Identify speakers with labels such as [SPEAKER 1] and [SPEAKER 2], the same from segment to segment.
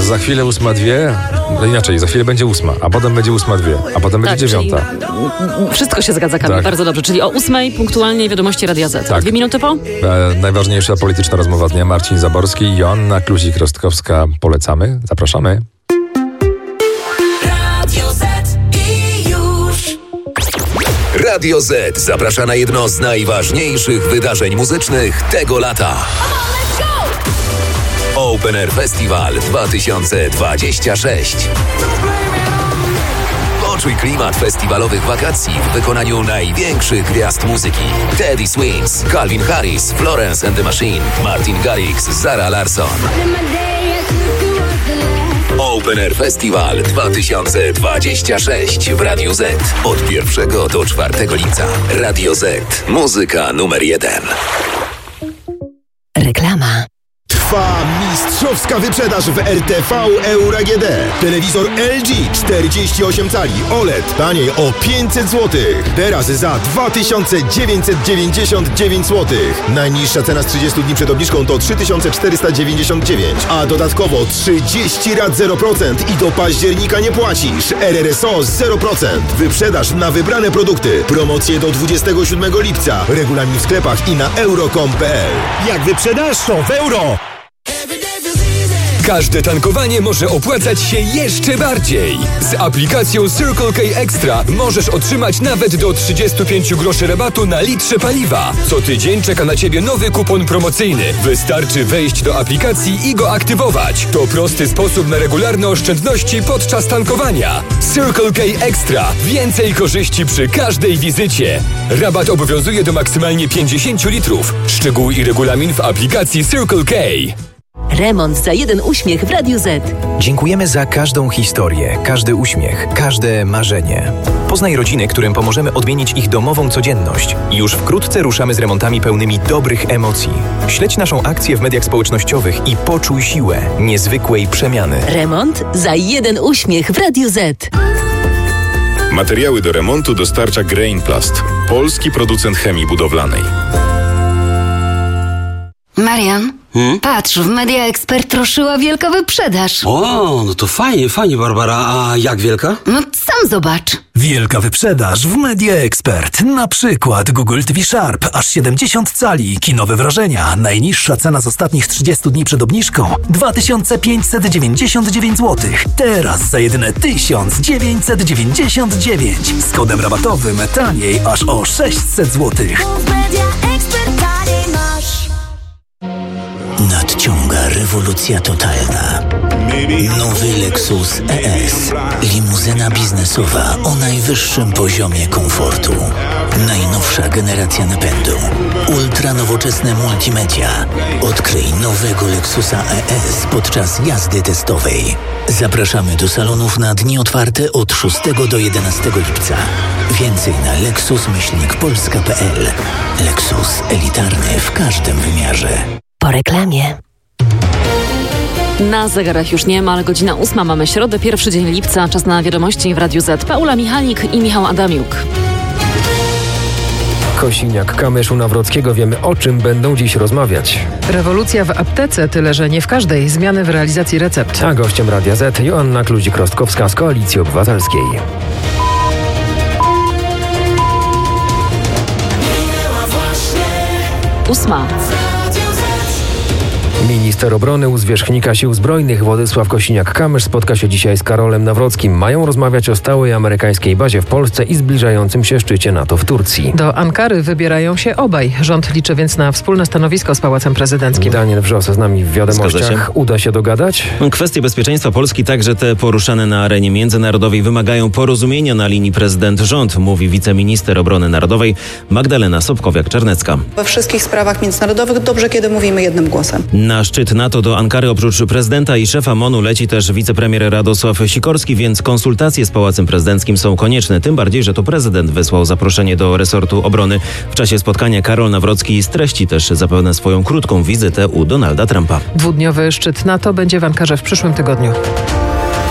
[SPEAKER 1] za chwilę 8:02, inaczej, za chwilę będzie 8, a potem będzie 8:02, a potem będzie 9.
[SPEAKER 2] Wszystko się zgadza, Kamil, bardzo dobrze. Czyli o 8 punktualnie wiadomości Radia Z.
[SPEAKER 1] Tak.
[SPEAKER 2] 2 minuty po?
[SPEAKER 1] Najważniejsza polityczna rozmowa dnia. Marcin Zaborski i Joanna Kluzik-Rostkowska. Polecamy, zapraszamy.
[SPEAKER 3] Radio Z i już.
[SPEAKER 4] Radio Z zaprasza na jedno z najważniejszych wydarzeń muzycznych tego lata. Open Air Festival 2026. Poczuj klimat festiwalowych wakacji w wykonaniu największych gwiazd muzyki. Teddy Swims, Calvin Harris, Florence and the Machine, Martin Garrix, Zara Larsson. Open Air Festival 2026 w Radiu Z. Od 1 do 4 lipca. Radio Z. Muzyka numer 1.
[SPEAKER 5] Reklama.
[SPEAKER 6] Trwa mistrzowska wyprzedaż w RTV Euro AGD. Telewizor LG 48 cali OLED taniej o 500 zł. Teraz za 2999 zł. Najniższa cena z 30 dni przed obniżką to 3499, a dodatkowo 30 rat 0% i do października nie płacisz. RRSO 0%. Wyprzedaż na wybrane produkty. Promocje do 27 lipca. Regulamin w sklepach i na euro.com.pl. Jak wyprzedaż, to w euro!
[SPEAKER 7] Każde tankowanie może opłacać się jeszcze bardziej. Z aplikacją Circle K Extra możesz otrzymać nawet do 35 groszy rabatu na litrze paliwa. Co tydzień czeka na Ciebie nowy kupon promocyjny. Wystarczy wejść do aplikacji i go aktywować. To prosty sposób na regularne oszczędności podczas tankowania. Circle K Extra. Więcej korzyści przy każdej wizycie. Rabat obowiązuje do maksymalnie 50 litrów. Szczegóły i regulamin w aplikacji Circle K.
[SPEAKER 5] Remont za jeden uśmiech w Radiu Z.
[SPEAKER 8] Dziękujemy za każdą historię, każdy uśmiech, każde marzenie. Poznaj rodziny, którym pomożemy odmienić ich domową codzienność. I już wkrótce ruszamy z remontami pełnymi dobrych emocji. Śledź naszą akcję w mediach społecznościowych i poczuj siłę niezwykłej przemiany.
[SPEAKER 5] Remont za jeden uśmiech w Radiu Z.
[SPEAKER 9] Materiały do remontu dostarcza Grainplast, polski producent chemii budowlanej.
[SPEAKER 10] Marian, patrz, w Media Expert ruszyła wielka wyprzedaż.
[SPEAKER 11] O, no to fajnie, Barbara. A jak wielka?
[SPEAKER 10] No sam zobacz.
[SPEAKER 12] Wielka wyprzedaż w Media Expert. Na przykład Google TV Sharp, aż 70 cali, kinowe wrażenia. Najniższa cena z ostatnich 30 dni przed obniżką 2599 zł. Teraz za jedyne 1999. Z kodem rabatowym taniej aż o 600 zł.
[SPEAKER 13] Nadciąga rewolucja totalna. Nowy Lexus ES. Limuzyna biznesowa o najwyższym poziomie komfortu. Najnowsza generacja napędu. Ultra nowoczesne multimedia. Odkryj nowego Lexusa ES podczas jazdy testowej. Zapraszamy do salonów na dni otwarte od 6 do 11 lipca. Więcej na lexus-polska.pl. Lexus elitarny w każdym wymiarze.
[SPEAKER 5] Po reklamie.
[SPEAKER 2] Na zegarach już nie ma, ale godzina 8. Mamy środę, pierwszy dzień lipca. Czas na wiadomości w Radiu Z. Paula Michalik i Michał Adamiuk.
[SPEAKER 14] Kosiniak-Kamysz u Nawrockiego. Wiemy, o czym będą dziś rozmawiać.
[SPEAKER 15] Rewolucja w aptece, tyle że nie w każdej. Zmiany w realizacji recept.
[SPEAKER 14] A gościem Radia Z Joanna Kluzik-Rostkowska z Koalicji Obywatelskiej.
[SPEAKER 2] Ósma.
[SPEAKER 14] Minister obrony u zwierzchnika Sił Zbrojnych Władysław Kosiniak-Kamysz spotka się dzisiaj z Karolem Nawrockim. Mają rozmawiać o stałej amerykańskiej bazie w Polsce i zbliżającym się szczycie NATO w Turcji.
[SPEAKER 15] Do Ankary wybierają się obaj. Rząd liczy więc na wspólne stanowisko z Pałacem Prezydenckim.
[SPEAKER 14] Daniel Wrzos z nami w wiadomościach. Uda się dogadać?
[SPEAKER 16] Kwestie bezpieczeństwa Polski, także te poruszane na arenie międzynarodowej, wymagają porozumienia na linii prezydent-rząd, mówi wiceminister obrony narodowej Magdalena Sobkowiak-Czarnecka.
[SPEAKER 17] We wszystkich sprawach międzynarodowych dobrze, kiedy mówimy jednym głosem.
[SPEAKER 16] Na szczyt NATO do Ankary oprócz prezydenta i szefa MON-u leci też wicepremier Radosław Sikorski, więc konsultacje z Pałacem Prezydenckim są konieczne. Tym bardziej, że to prezydent wysłał zaproszenie do resortu obrony. W czasie spotkania Karol Nawrocki streści też zapewne swoją krótką wizytę u Donalda Trumpa.
[SPEAKER 15] Dwudniowy szczyt NATO będzie w Ankarze w przyszłym tygodniu.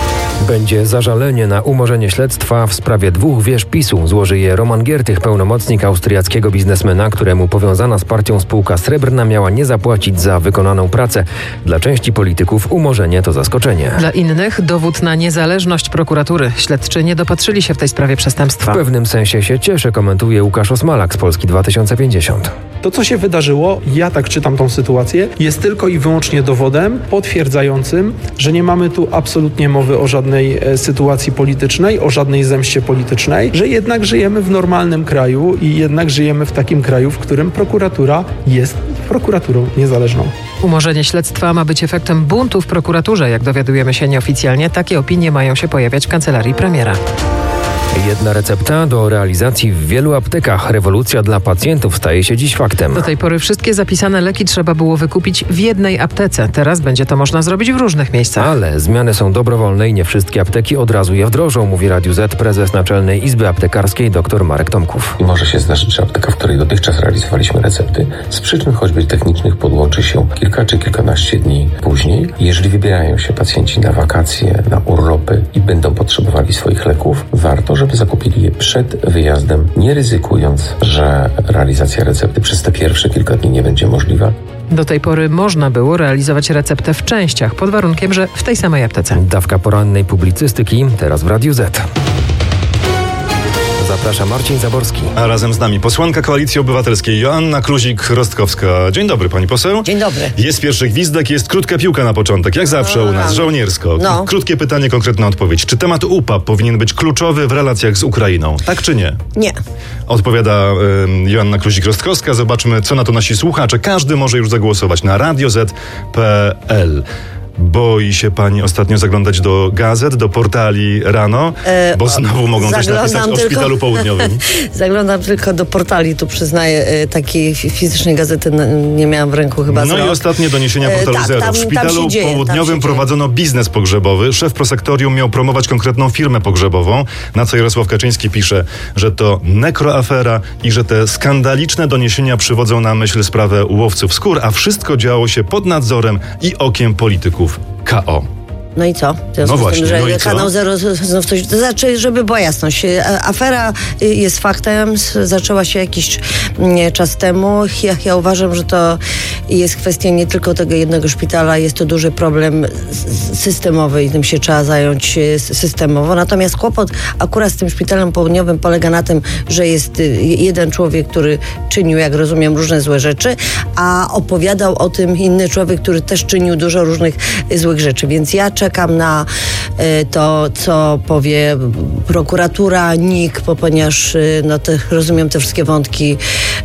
[SPEAKER 14] Będzie zażalenie na umorzenie śledztwa w sprawie 2 wież PiS-u. Złoży je Roman Giertych, pełnomocnik austriackiego biznesmena, któremu powiązana z partią spółka Srebrna miała nie zapłacić za wykonaną pracę. Dla części polityków umorzenie to zaskoczenie.
[SPEAKER 15] Dla innych dowód na niezależność prokuratury. Śledczy nie dopatrzyli się w tej sprawie przestępstwa.
[SPEAKER 14] W pewnym sensie się cieszę, komentuje Łukasz Osmalak z Polski 2050.
[SPEAKER 18] To, co się wydarzyło, ja tak czytam tą sytuację, jest tylko i wyłącznie dowodem potwierdzającym, że nie mamy tu absolutnie mowy o żadnej sytuacji politycznej, o żadnej zemście politycznej, że jednak żyjemy w normalnym kraju i jednak żyjemy w takim kraju, w którym prokuratura jest prokuraturą niezależną.
[SPEAKER 15] Umorzenie śledztwa ma być efektem buntu w prokuraturze. Jak dowiadujemy się nieoficjalnie, takie opinie mają się pojawiać w kancelarii premiera.
[SPEAKER 14] Jedna recepta do realizacji w wielu aptekach. Rewolucja dla pacjentów staje się dziś faktem.
[SPEAKER 15] Do tej pory wszystkie zapisane leki trzeba było wykupić w jednej aptece. Teraz będzie to można zrobić w różnych miejscach.
[SPEAKER 14] Ale zmiany są dobrowolne i nie wszystkie apteki od razu je wdrożą, mówi Radiu Z prezes Naczelnej Izby Aptekarskiej dr Marek Tomków.
[SPEAKER 19] I może się zdarzyć, że apteka, w której dotychczas realizowaliśmy recepty, z przyczyn choćby technicznych podłączy się kilka czy kilkanaście dni później. Jeżeli wybierają się pacjenci na wakacje, na urlopy i będą potrzebowali swoich leków, warto, żeby zakupili je przed wyjazdem, nie ryzykując, że realizacja recepty przez te pierwsze kilka dni nie będzie możliwa.
[SPEAKER 15] Do tej pory można było realizować receptę w częściach, pod warunkiem, że w tej samej aptece.
[SPEAKER 14] Dawka porannej publicystyki, teraz w Radiu Z. Zaprasza Marcin Zaborski.
[SPEAKER 20] A razem z nami posłanka Koalicji Obywatelskiej Joanna Kluzik-Rostkowska. Dzień dobry, pani poseł.
[SPEAKER 21] Dzień dobry.
[SPEAKER 20] Jest pierwszy gwizdek, jest krótka piłka na początek, jak zawsze u nas, żołniersko.
[SPEAKER 21] No.
[SPEAKER 20] Krótkie pytanie, konkretna odpowiedź. Czy temat UPA powinien być kluczowy w relacjach z Ukrainą? Tak czy nie?
[SPEAKER 21] Nie.
[SPEAKER 20] Odpowiada Joanna Kluzik-Rostkowska. Zobaczmy, co na to nasi słuchacze. Każdy może już zagłosować na radioz.pl. Boi się pani ostatnio zaglądać do gazet, do portali rano? Bo znowu mogą coś napisać o Szpitalu Południowym.
[SPEAKER 21] Zaglądam tylko do portali, tu przyznaję, takiej fizycznej gazety nie miałam w ręku chyba
[SPEAKER 20] No i ostatnie doniesienia portalu Zero. W Szpitalu Południowym prowadzono biznes pogrzebowy. Szef prosektorium miał promować konkretną firmę pogrzebową, na co Jarosław Kaczyński pisze, że to nekroafera i że te skandaliczne doniesienia przywodzą na myśl sprawę łowców skór, a wszystko działo się pod nadzorem i okiem polityków KO.
[SPEAKER 21] No i co?
[SPEAKER 20] No właśnie,
[SPEAKER 21] tym, że
[SPEAKER 20] no i
[SPEAKER 21] Kanał
[SPEAKER 20] co?
[SPEAKER 21] Zero znów coś... To znaczy, żeby była jasność. Afera jest faktem, zaczęła się jakiś czas temu. Ja uważam, że to jest kwestia nie tylko tego jednego szpitala, jest to duży problem systemowy i tym się trzeba zająć systemowo. Natomiast kłopot akurat z tym Szpitalem Południowym polega na tym, że jest jeden człowiek, który czynił, jak rozumiem, różne złe rzeczy, a opowiadał o tym inny człowiek, który też czynił dużo różnych złych rzeczy. Więc ja czekam na to, co powie prokuratura, NIK, ponieważ rozumiem, te wszystkie wątki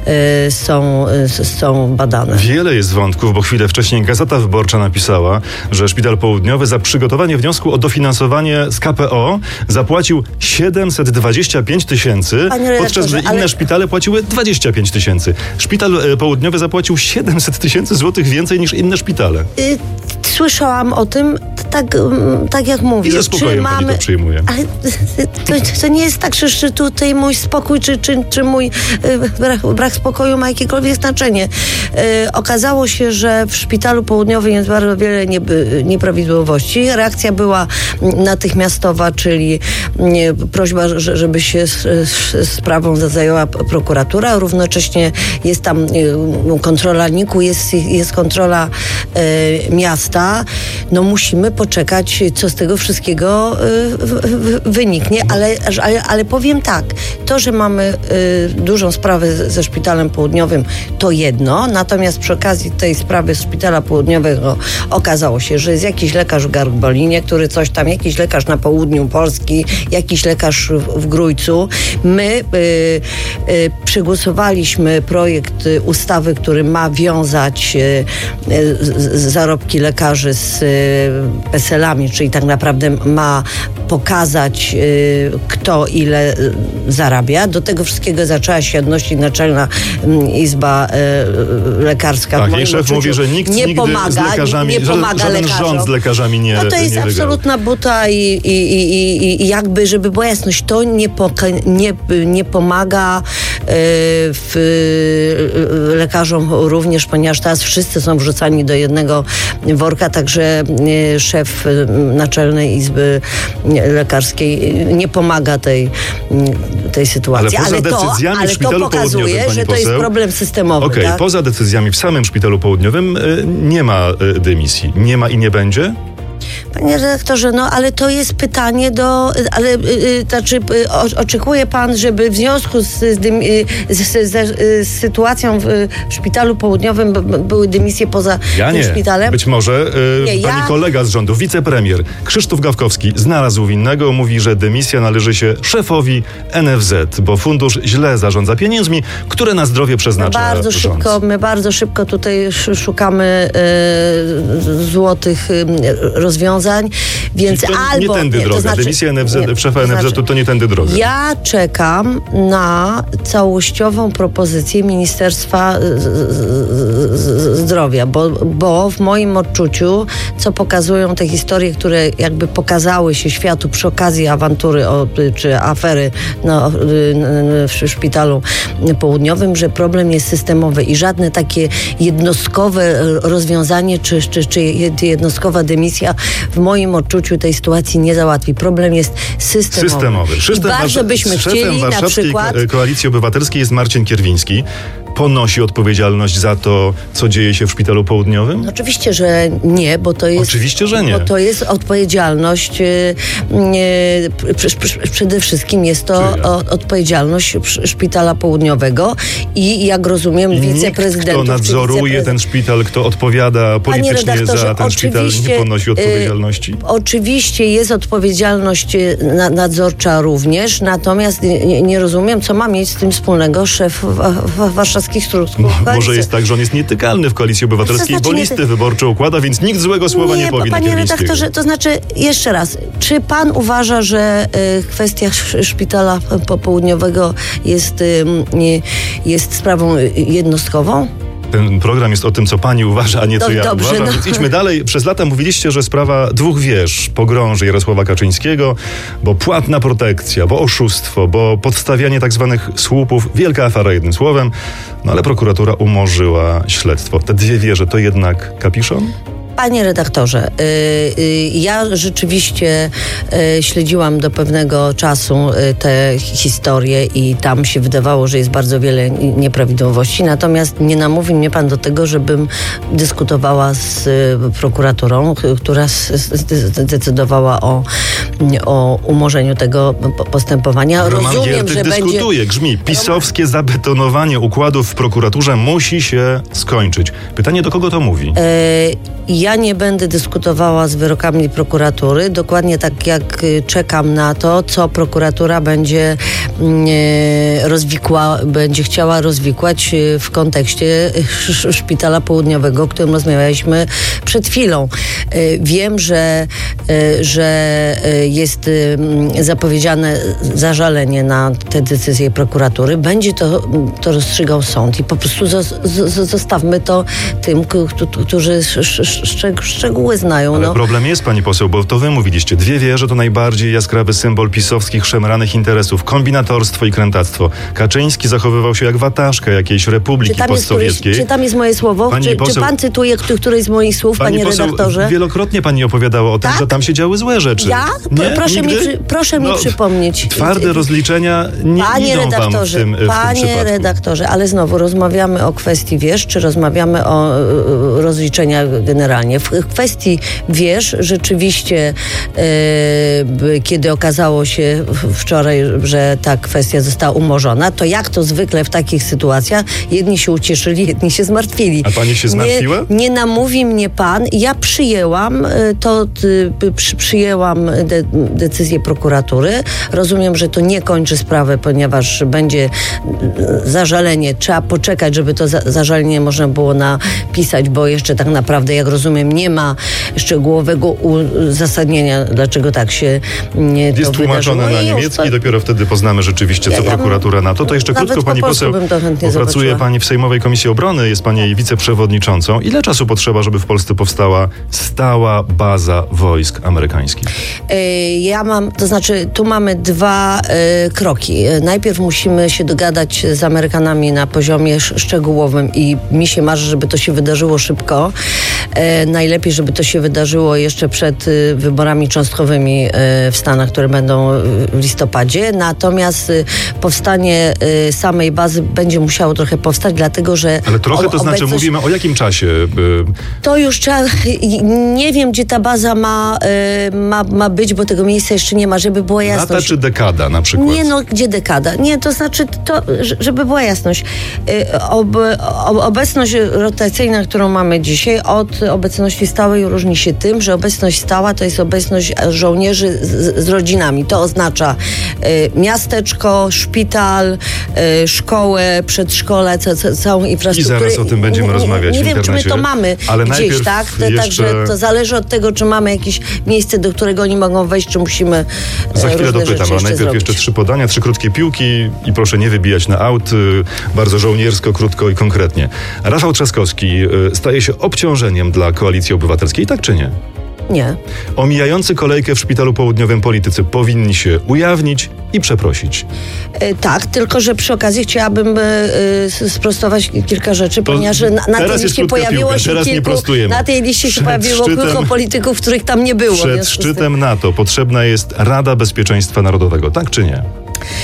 [SPEAKER 21] są badane.
[SPEAKER 20] Wiele jest wątków, bo chwilę wcześniej Gazeta Wyborcza napisała, że Szpital Południowy za przygotowanie wniosku o dofinansowanie z KPO zapłacił 725 tysięcy, podczas gdy inne szpitale płaciły 25 tysięcy. Szpital Południowy zapłacił 700 tysięcy złotych więcej niż inne szpitale.
[SPEAKER 21] Słyszałam o tym, tak jak mówię.
[SPEAKER 20] I ze spokojem pani to przyjmuje.
[SPEAKER 21] Ale to nie jest tak, że tutaj mój spokój czy mój brak spokoju ma jakiekolwiek znaczenie. Okazało się, że w Szpitalu Południowym jest bardzo wiele nieprawidłowości. Reakcja była natychmiastowa, czyli prośba, żeby się sprawą zajęła prokuratura. Równocześnie jest tam kontrola NIK-u, jest kontrola miasta. No musimy poczekać, co z tego wszystkiego wyniknie, ale powiem tak, to, że mamy dużą sprawę ze Szpitalem Południowym, to jedno, natomiast przy okazji tej sprawy Szpitala Południowego okazało się, że jest jakiś lekarz w Garbolinie, który coś tam, jakiś lekarz na południu Polski, jakiś lekarz w Grójcu. My przegłosowaliśmy projekt ustawy, który ma wiązać zarobki lekarzy z PESEL-ami, czyli tak naprawdę ma pokazać, kto ile zarabia. Do tego wszystkiego zaczęła się odnosić Naczelna Izba Lekarska.
[SPEAKER 20] Tak, jej szef mówi, że nikt
[SPEAKER 21] nie
[SPEAKER 20] nigdy
[SPEAKER 21] pomaga,
[SPEAKER 20] z lekarzami,
[SPEAKER 21] nie pomaga
[SPEAKER 20] żaden
[SPEAKER 21] lekarzom.
[SPEAKER 20] rząd z lekarzami nie
[SPEAKER 21] No to jest
[SPEAKER 20] nie
[SPEAKER 21] absolutna buta i jakby, żeby była jasność, to nie pomaga lekarzom również, ponieważ teraz wszyscy są wrzucani do jednego worka, także szef Naczelnej Izby Lekarskiej nie pomaga tej sytuacji.
[SPEAKER 20] Ale
[SPEAKER 21] to pokazuje, że to jest problem systemowy.
[SPEAKER 20] Okej,
[SPEAKER 21] tak?
[SPEAKER 20] Poza decyzjami w samym Szpitalu Południowym nie ma dymisji. Nie ma i nie będzie?
[SPEAKER 21] Panie redaktorze, ale to jest pytanie oczekuje pan, żeby w związku z sytuacją w Szpitalu Południowym były dymisje poza tym szpitalem?
[SPEAKER 20] Być może pani kolega z rządu, wicepremier Krzysztof Gawkowski znalazł winnego, mówi, że dymisja należy się szefowi NFZ, bo fundusz źle zarządza pieniędzmi, które na zdrowie przeznacza rząd.
[SPEAKER 21] My bardzo szybko tutaj szukamy złotych rozwiązań, więc
[SPEAKER 20] nie tędy droga. Dymisja szefa NFZ to nie tędy droga.
[SPEAKER 21] Ja czekam na całościową propozycję Ministerstwa Zdrowia, bo w moim odczuciu, co pokazują te historie, które jakby pokazały się światu przy okazji awantury czy afery w Szpitalu Południowym, że problem jest systemowy i żadne takie jednostkowe rozwiązanie czy jednostkowa dymisja w moim odczuciu tej sytuacji nie załatwi. Problem jest systemowy.
[SPEAKER 20] Szefem warszawskiej Koalicji Obywatelskiej jest Marcin Kierwiński. Ponosi odpowiedzialność za to, co dzieje się w Szpitalu Południowym?
[SPEAKER 21] Oczywiście, że nie, bo to jest...
[SPEAKER 20] Oczywiście, że nie.
[SPEAKER 21] Bo to jest odpowiedzialność... Przede wszystkim jest to odpowiedzialność Szpitala Południowego i jak rozumiem wiceprezydentów...
[SPEAKER 20] Kto nadzoruje ten szpital, kto odpowiada politycznie za ten szpital, nie ponosi odpowiedzialności?
[SPEAKER 21] Oczywiście jest odpowiedzialność nadzorcza również, natomiast nie rozumiem, co ma mieć z tym wspólnego szef warszawskich
[SPEAKER 20] może jest tak, że on jest nietykalny w Koalicji Obywatelskiej, bo listy wyborcze układa, więc nikt złego słowa nie powie na
[SPEAKER 21] Panie
[SPEAKER 20] Kierwińskiego.
[SPEAKER 21] redaktorze, to znaczy, jeszcze raz, czy pan uważa, że kwestia Szpitala Południowego jest sprawą jednostkową?
[SPEAKER 20] Ten program jest o tym, co pani uważa, a nie co ja uważam. Więc idźmy dalej. Przez lata mówiliście, że sprawa dwóch wież pogrąży Jarosława Kaczyńskiego, bo płatna protekcja, bo oszustwo, bo podstawianie tak zwanych słupów. Wielka afera, jednym słowem. Ale prokuratura umorzyła śledztwo. Te dwie wieże to jednak kapiszon?
[SPEAKER 21] Panie redaktorze, ja rzeczywiście śledziłam do pewnego czasu te historie i tam się wydawało, że jest bardzo wiele nieprawidłowości, natomiast nie namówi mnie pan do tego, żebym dyskutowała z prokuraturą, która zdecydowała o umorzeniu tego postępowania.
[SPEAKER 20] Rozumiem, że dyskutuje, grzmi. Pisowskie zabetonowanie układów w prokuraturze musi się skończyć. Pytanie, do kogo to mówi?
[SPEAKER 21] Ja nie będę dyskutowała z wyrokami prokuratury, dokładnie tak jak czekam na to, co prokuratura będzie chciała rozwikłać w kontekście Szpitala Południowego, o którym rozmawialiśmy przed chwilą. Wiem, że jest zapowiedziane zażalenie na te decyzje prokuratury. Będzie to rozstrzygał sąd i po prostu zostawmy to tym, którzy szczegóły znają.
[SPEAKER 20] Ale problem jest, pani poseł, bo to wy mówiliście. Dwie wieże to najbardziej jaskrawy symbol pisowskich szemranych interesów. Kombinatorstwo i krętactwo. Kaczyński zachowywał się jak wataszka jakiejś republiki postsowieckiej.
[SPEAKER 21] Czy tam jest moje słowo? Czy pan cytuje któreś z moich słów, panie redaktorze?
[SPEAKER 20] Wielokrotnie pani opowiadała o tym, że tam się działy złe rzeczy.
[SPEAKER 21] Ja? Proszę mi przypomnieć.
[SPEAKER 20] Twarde rozliczenia nie idą wam w tym
[SPEAKER 21] Panie redaktorze, ale znowu rozmawiamy o kwestii wież, czy rozmawiamy o rozliczeniach generalnie. W kwestii wież rzeczywiście, kiedy okazało się wczoraj, że ta kwestia została umorzona, to jak to zwykle w takich sytuacjach, jedni się ucieszyli, jedni się zmartwili.
[SPEAKER 20] A pani się zmartwiła?
[SPEAKER 21] Nie namówi mnie pan. Ja przyjęłam decyzję prokuratury. Rozumiem, że to nie kończy sprawy, ponieważ będzie zażalenie. Trzeba poczekać, żeby to zażalenie można było napisać, bo jeszcze tak naprawdę, jak rozumiem, rozumiem, nie ma szczegółowego uzasadnienia, dlaczego tak się
[SPEAKER 20] jest tłumaczone na niemiecki i dopiero wtedy poznamy rzeczywiście, co prokuratura na to. To jeszcze krótko, pani poseł, pracuje pani w Sejmowej Komisji Obrony, jest pani jej wiceprzewodniczącą. Ile czasu potrzeba, żeby w Polsce powstała stała baza wojsk amerykańskich?
[SPEAKER 21] Tu mamy dwa kroki. Najpierw musimy się dogadać z Amerykanami na poziomie szczegółowym i mi się marzy, żeby to się wydarzyło szybko. Najlepiej, żeby to się wydarzyło jeszcze przed wyborami cząstkowymi w Stanach, które będą w listopadzie. Natomiast powstanie samej bazy będzie musiało trochę powstać, dlatego że...
[SPEAKER 20] Ale trochę to znaczy, mówimy o jakim czasie?
[SPEAKER 21] To już trzeba... Nie wiem, gdzie ta baza ma być, bo tego miejsca jeszcze nie ma, żeby była jasność.
[SPEAKER 20] Lata czy dekada na przykład?
[SPEAKER 21] Nie, gdzie dekada? Nie, to znaczy, żeby była jasność. Obecność rotacyjna, którą mamy dzisiaj, od obecności stałej różni się tym, że obecność stała to jest obecność żołnierzy z rodzinami. To oznacza miasteczko, szpital, szkołę, przedszkole, całą infrastrukturę.
[SPEAKER 20] I zaraz o tym będziemy rozmawiać w internecie.
[SPEAKER 21] Nie wiem, czy my to mamy
[SPEAKER 20] ale
[SPEAKER 21] gdzieś, tak? Także to zależy od tego, czy mamy jakieś miejsce, do którego oni mogą wejść, czy musimy
[SPEAKER 20] za chwilę dopytam, ale najpierw jeszcze 3 podania, 3 krótkie piłki i proszę nie wybijać na aut, bardzo żołniersko, krótko i konkretnie. Rafał Trzaskowski staje się obciążeniem dla Koalicji Obywatelskiej, tak czy nie?
[SPEAKER 21] Nie.
[SPEAKER 20] Omijający kolejkę w Szpitalu Południowym politycy powinni się ujawnić i przeprosić.
[SPEAKER 21] Tak, tylko że przy okazji chciałabym sprostować kilka rzeczy, ponieważ na tej liście pojawiło się na tej liście się pojawiło kilku polityków, których tam nie było.
[SPEAKER 20] Przed szczytem NATO potrzebna jest Rada Bezpieczeństwa Narodowego, tak czy nie?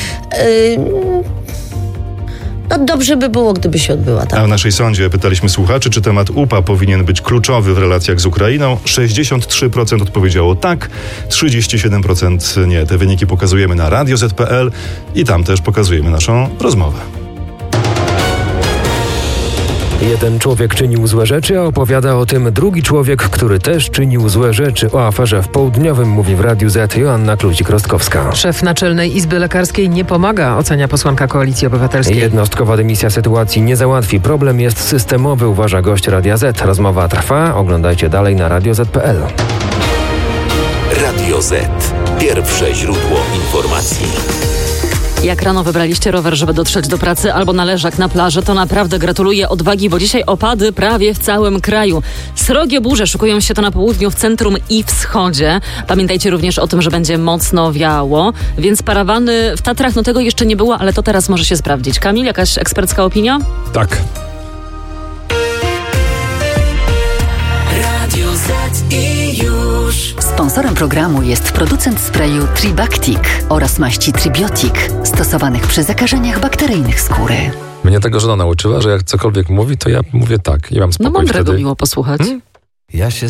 [SPEAKER 21] Dobrze by było, gdyby się odbyła. Tak.
[SPEAKER 20] A w naszej sądzie pytaliśmy słuchaczy, czy temat UPA powinien być kluczowy w relacjach z Ukrainą. 63% odpowiedziało tak, 37% nie. Te wyniki pokazujemy na radioz.pl i tam też pokazujemy naszą rozmowę.
[SPEAKER 14] Jeden człowiek czynił złe rzeczy, a opowiada o tym drugi człowiek, który też czynił złe rzeczy. O aferze w Południowym mówi w Radiu Z Joanna Kluzik-Rostkowska.
[SPEAKER 15] Szef Naczelnej Izby Lekarskiej nie pomaga, ocenia posłanka Koalicji Obywatelskiej.
[SPEAKER 14] Jednostkowa dymisja sytuacji nie załatwi. Problem jest systemowy, uważa gość Radia Z. Rozmowa trwa. Oglądajcie dalej na radioz.pl.
[SPEAKER 4] Radio Z. Pierwsze źródło informacji.
[SPEAKER 2] Jak rano wybraliście rower, żeby dotrzeć do pracy albo na leżak na plaży, to naprawdę gratuluję odwagi, bo dzisiaj opady prawie w całym kraju. Srogie burze szykują się to na południu, w centrum i wschodzie. Pamiętajcie również o tym, że będzie mocno wiało, więc parawany w Tatrach, tego jeszcze nie było, ale to teraz może się sprawdzić. Kamil, jakaś ekspercka opinia?
[SPEAKER 20] Tak.
[SPEAKER 3] Radio Z i już.
[SPEAKER 5] Sponsorem programu jest producent sprayu Tribactic oraz maści Tribiotic, stosowanych przy zakażeniach bakteryjnych skóry.
[SPEAKER 1] Mnie tego żona nauczyła, że jak cokolwiek mówi, to ja mówię tak i mam spokój
[SPEAKER 2] mądrego
[SPEAKER 1] wtedy.
[SPEAKER 2] miło posłuchać.
[SPEAKER 1] Ja się